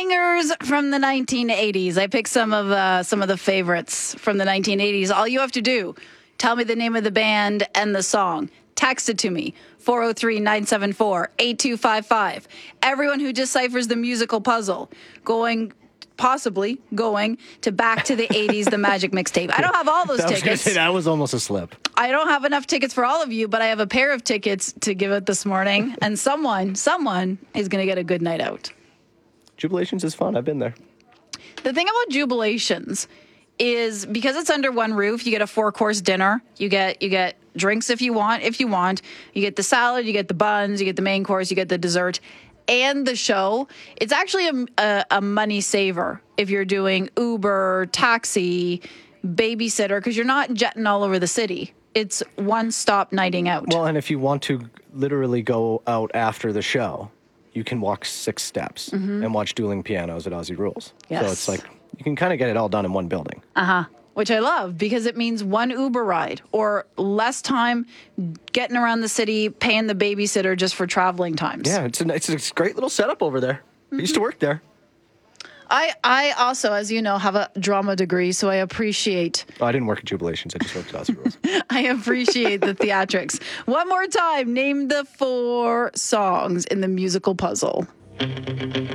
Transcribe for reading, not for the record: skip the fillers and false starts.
Bangers from the 1980s. I picked some of the favorites from the 1980s. All you have to do, tell me the name of the band and the song. Text it to me, 403-974-8255. Everyone who deciphers the musical puzzle, possibly going to Back to the 80s, the Magic Mixtape. I don't have all those tickets. That was almost a slip. I don't have enough tickets for all of you, but I have a pair of tickets to give it this morning, and someone is going to get a good night out. Jubilations is fun. I've been there. The thing about Jubilations is because it's under one roof, you get a 4-course dinner. You get drinks if you want. You get the salad, you get the buns, you get the main course, you get the dessert, and the show. It's actually a money saver if you're doing Uber, taxi, babysitter, because you're not jetting all over the city. It's one-stop nighting out. Well, and if you want to literally go out after the show, you can walk 6 steps and watch dueling pianos at Aussie Rules. Yes. So it's like you can kind of get it all done in one building. Which I love because it means one Uber ride or less time getting around the city, paying the babysitter just for traveling times. Yeah, it's a great little setup over there. I used to work there. I also, as you know, have a drama degree, so I appreciate... Oh, I didn't work at Jubilations. I just worked at Aussie Rules. I appreciate the theatrics. One more time, name the 4 songs in the musical puzzle.